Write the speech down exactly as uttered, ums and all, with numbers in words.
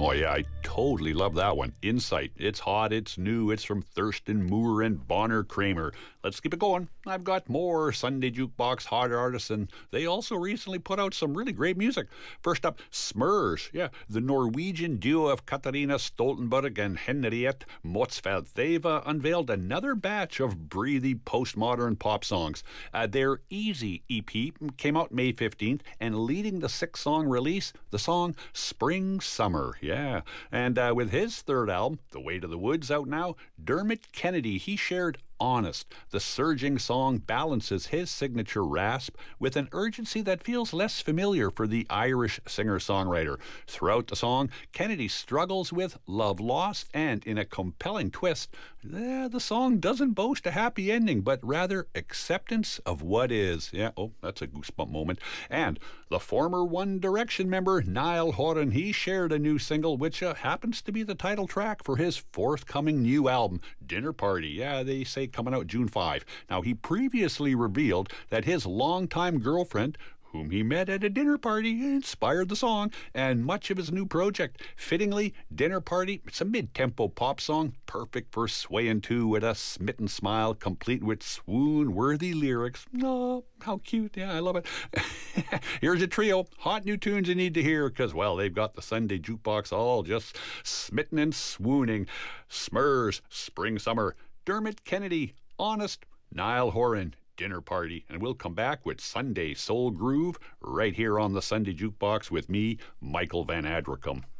Oh, yeah, I totally love that one. Insight. It's hot, it's new, it's from Thurston Moore and Bonner Kramer. Let's keep it going. I've got more Sunday Jukebox hot artists, and they also recently put out some really great music. First up, Smurs. Yeah, the Norwegian duo of Katarina Stoltenberg and Henriette Motzfeldt. They've uh, unveiled another batch of breathy postmodern pop songs. Uh, their Easy E P came out May fifteenth, and leading the six-song release, the song Spring Summer. Yeah, and uh, with his third album, The Way to the Woods, out now, Dermot Kennedy, he shared Honest. The surging song balances his signature rasp with an urgency that feels less familiar for the Irish singer-songwriter. Throughout the song, Kennedy struggles with love lost, and in a compelling twist, eh, the song doesn't boast a happy ending, but rather acceptance of what is. Yeah, oh, that's a goosebump moment. And the former One Direction member, Niall Horan, he shared a new single, which uh, happens to be the title track for his forthcoming new album, Dinner Party. Yeah, they say coming out June fifth. Now, he previously revealed that his longtime girlfriend, whom he met at a dinner party, inspired the song and much of his new project. Fittingly, Dinner Party, it's a mid-tempo pop song, perfect for swaying to with a smitten smile, complete with swoon-worthy lyrics. Oh, how cute. Yeah, I love it. Here's a trio. Hot new tunes you need to hear because, well, they've got the Sunday Jukebox all just smitten and swooning. Smurs, Spring Summer, Dermot Kennedy, Honest, Niall Horan, Dinner Party, and we'll come back with Sunday Soul Groove right here on the Sunday Jukebox with me, Michael Van Adricum.